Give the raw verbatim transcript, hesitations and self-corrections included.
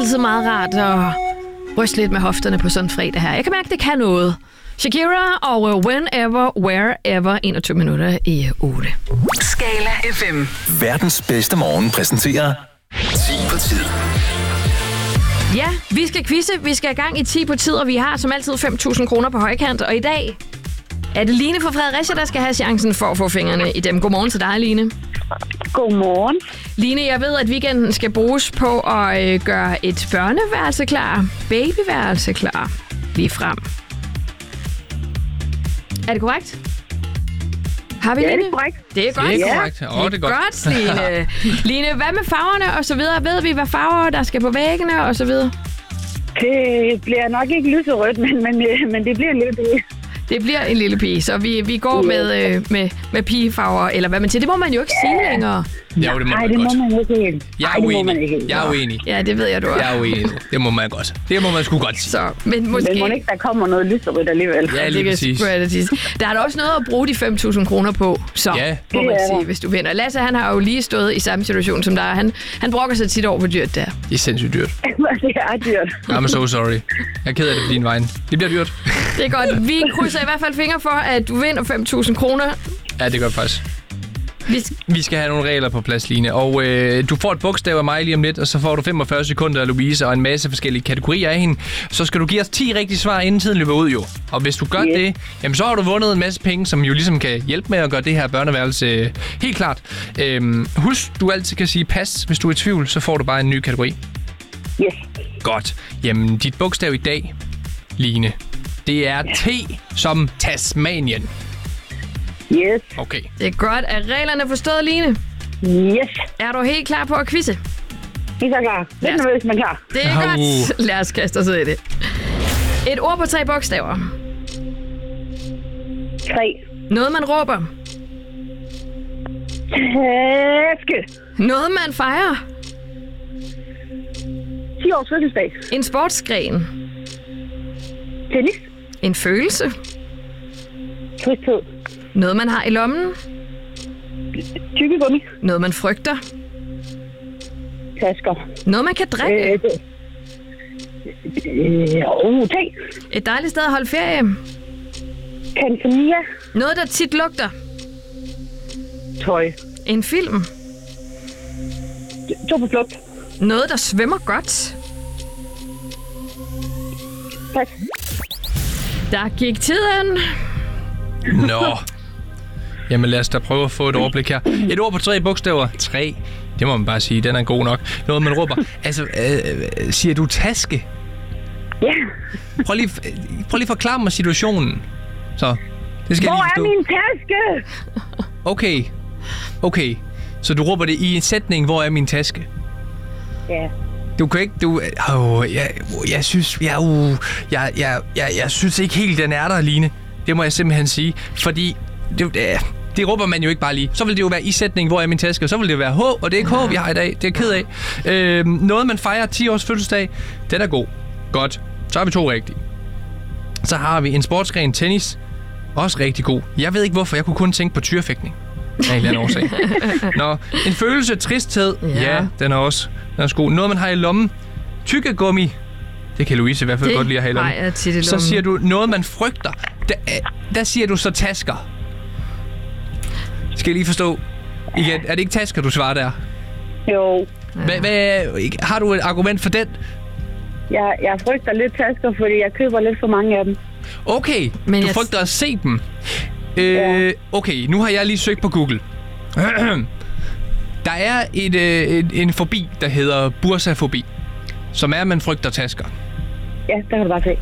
altid meget rart at ryste lidt med hofterne på sådan en fredag her. Jeg kan mærke, det kan noget. Shakira og Whenever, Wherever, enogtyve minutter i otte. Skala F M. Verdens bedste morgen præsenterer ti på tid. Ja, vi skal quizze. Vi skal i gang i ti på tid, og vi har som altid fem tusind kroner på højkant. Og i dag er det Line fra Fredericia, der skal have chancen for at få fingrene i dem. Godmorgen til dig, Line. Godmorgen. Line, jeg ved, at weekenden skal bruges på at øh, gøre et børneværelse klar. Babyværelse klar. Lige frem. Er det korrekt? Har vi Ja, Line? det er korrekt. Det er godt. Det er Ja. korrekt. Åh, det er godt. Godt, Line. Line, hvad med farverne og så videre? Ved vi, hvad farver der skal på væggene og så videre? Det bliver nok ikke lyserødt, men, men, øh, men det bliver lidt det. Det bliver en lille pige, så vi, vi går med, øh, med, med pigefarver, eller hvad man siger. Det må man jo ikke sige længere. Ja, det må Nej, man det må godt. man ikke helt. Jeg Ej, er det må man uenig. ikke helt. Jeg er uenig. Ja, det ved jeg, du er. Jeg er uenig. Det må man godt. Det må man sgu godt sige. Så, men måske... Men må ikke, der kommer noget lyserødt alligevel. Ja, lige det præcis. kan jeg sige. Der er da også noget at bruge de fem tusind kroner på, så Ja. må man Det er sige, der. hvis du vinder. Lasse, han har jo lige stået i samme situation som dig. Han, han brokker sig tit over, hvor dyrt det er. Det er sindssygt dyrt. Det er dyrt. I'm so sorry. Jeg er ked af det på din vej. Det bliver dyrt. Det er godt. Vi krydser i hvert fald fingre for, at du vinder fem tusind kroner. Ja, det gør det faktisk. Vi Vi skal have nogle regler på plads, Line. Og øh, du får et bogstav af mig lige om lidt, og så får du femogfyrre sekunder af Louise og en masse forskellige kategorier af hende. Så skal du give os ti rigtige svar, inden tiden løber ud jo. Og hvis du gør Yes. det, jamen så har du vundet en masse penge, som jo ligesom kan hjælpe med at gøre det her børneværelse øh, helt klart. Øhm, husk, du altid kan sige pas. Hvis du er i tvivl, så får du bare en ny kategori. Yes. Godt. Jamen, dit bogstav i dag, Line, det er T som Tasmanien. Yes. Okay. Det er godt. Er reglerne forstået, Line? Yes. Er du helt klar på at quizze? Vi er så klar. Ja. Lidt nervøs, men klar. Det er Au. godt. Lad os kaste os ud i det. Et ord på tre bogstaver. Tre. Noget, man råber. Taske. Noget, man fejrer. ti års fødselsdag. En sportsgren. Tennis. En følelse. Tristhed. Noget, man har i lommen. Tykkegummi. Noget, man frygter. Tasker. Noget, man kan drikke. Øh, det. Øh, oh, te. Et dejligt sted at holde ferie. Tanzania. Noget, der tit lugter. Tøj. En film. To på flugt. Noget, der svømmer godt. Pas. Der gik tiden. Nå. Jamen lad os da prøve at få et overblik her. Et ord på tre bogstaver. Tre. Det må man bare sige. Den er god nok. Noget, man råber. Altså, øh, siger du taske? Ja. Prøv lige, prøv lige at forklare mig situationen. Så, det skal Hvor jeg er lige min taske? Okay. Okay. Så du råber det i en sætning, hvor er min taske? Ja. Du kan ikke, du, åh, jeg, jeg synes, jeg, uh, jeg, jeg, jeg, jeg synes ikke helt, den er der, Line. Det må jeg simpelthen sige, fordi det, det, det råber man jo ikke bare lige. Så vil det jo være i sætning, hvor er min taske, og så vil det jo være H, og det er ikke H, vi har i dag. Det er jeg ked af. Øh, noget, man fejrer ti års fødselsdag, den er god. Godt. Så har vi to rigtige. Så har vi en sportsgren, tennis. Også rigtig god. Jeg ved ikke, hvorfor. Jeg kunne kun tænke på tyrefægtning. Af en eller anden årsag. Nå, en følelse, tristhed. Ja, Ja. ja den er også, den er også god. Noget, man har i lommen. Tykkegummi. Det kan Louise i hvert fald Det godt lide at have i lommen. har jeg tit i Så lommen. siger du noget, man frygter. Der, der siger du så tasker. Skal jeg lige forstå igen? Er det ikke tasker, du svarer der? Jo. Hvad, hvad, har du et argument for den? Jeg, jeg frygter lidt tasker, fordi jeg køber lidt for mange af dem. Okay, Men du jeg- frygter at se dem. Øh, Ja. okay, nu har jeg lige søgt på Google. Der er et, øh, en, en fobi, der hedder bursafobi, som er, at man frygter tasker. Ja, der kan du bare se.